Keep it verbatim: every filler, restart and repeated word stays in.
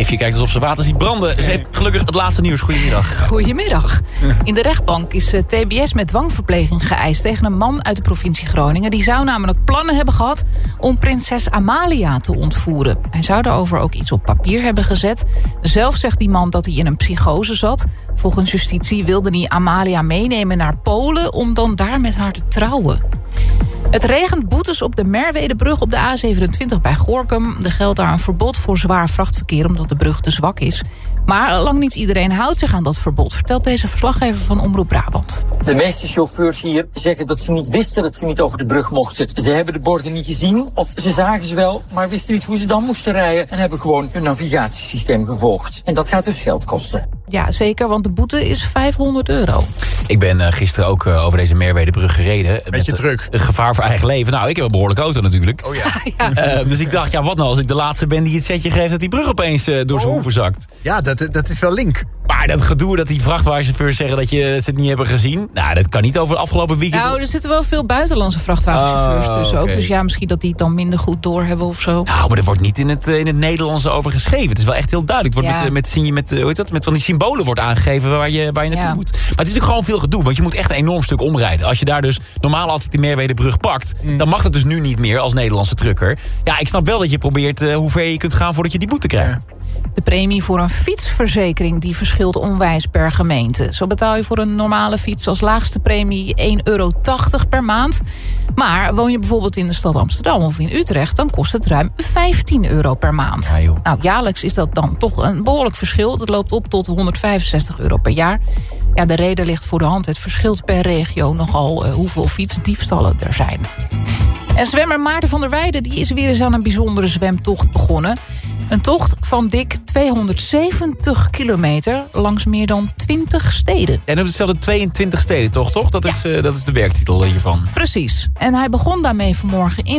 Je kijkt alsof ze water ziet branden. Ze heeft gelukkig het laatste nieuws. Goedemiddag. Goedemiddag. In de rechtbank is T B S met dwangverpleging geëist tegen een man uit de provincie Groningen. Die zou namelijk plannen hebben gehad om prinses Amalia te ontvoeren. Hij zou daarover ook iets op papier hebben gezet. Zelf zegt die man dat hij in een psychose zat. Volgens justitie wilde hij Amalia meenemen naar Polen om dan daar met haar te trouwen. Het regent boetes op de Merwedebrug op de A zevenentwintig bij Gorinchem. Er geldt daar een verbod voor zwaar vrachtverkeer omdat de brug te zwak is. Maar lang niet iedereen houdt zich aan dat verbod, vertelt deze verslaggever van Omroep Brabant. De meeste chauffeurs hier zeggen dat ze niet wisten dat ze niet over de brug mochten. Ze hebben de borden niet gezien, of ze zagen ze wel, maar wisten niet hoe ze dan moesten rijden en hebben gewoon hun navigatiesysteem gevolgd. En dat gaat dus geld kosten. Ja, zeker, want de boete is vijfhonderd euro. Ik ben uh, gisteren ook uh, over deze Merwedebrug gereden. Beetje met, druk. Uh, gevaar voor eigen leven. Nou, ik heb een behoorlijke auto natuurlijk. Oh ja. ja. Uh, dus ik dacht, ja, wat nou als ik de laatste ben die het setje geeft dat die brug opeens uh, door zijn Oh. hoeven zakt. Ja, dat, dat is wel link. Maar dat gedoe dat die vrachtwagenchauffeurs zeggen dat je ze het niet hebben gezien. Nou, dat kan niet over het afgelopen weekend. Nou, er zitten wel veel buitenlandse vrachtwagenchauffeurs Oh, tussen okay. ook. Dus ja, misschien dat die het dan minder goed doorhebben of zo. Nou, maar er wordt niet in het, in het Nederlands over geschreven. Het is wel echt heel duidelijk. Het wordt Ja. met, met, met, hoe heet dat? Met van die symbolen wordt aangegeven waar je, waar je naartoe Ja. moet. Maar het is natuurlijk gewoon veel gedoe. Want je moet echt een enorm stuk omrijden. Als je daar dus normaal altijd de Merwedebrug pakt, mm. dan mag het dus nu niet meer als Nederlandse trucker. Ja, ik snap wel dat je probeert uh, hoe ver je kunt gaan voordat je die boete krijgt. Ja. De premie voor een fietsverzekering die verschilt onwijs per gemeente. Zo betaal je voor een normale fiets als laagste premie één euro tachtig per maand. Maar woon je bijvoorbeeld in de stad Amsterdam of in Utrecht, dan kost het ruim vijftien euro per maand. Ja, joh. Nou, jaarlijks is dat dan toch een behoorlijk verschil. Dat loopt op tot honderdvijfenzestig euro per jaar. Ja, de reden ligt voor de hand. Het verschilt per regio nogal uh, hoeveel fietsdiefstallen er zijn. En zwemmer Maarten van der Weijden die is weer eens aan een bijzondere zwemtocht begonnen. Een tocht van dik tweehonderdzeventig kilometer langs meer dan twintig steden. En op hetzelfde tweeëntwintig steden toch, toch? Dat, Ja. is, uh, dat is de werktitel hiervan. Precies. En hij begon daarmee vanmorgen in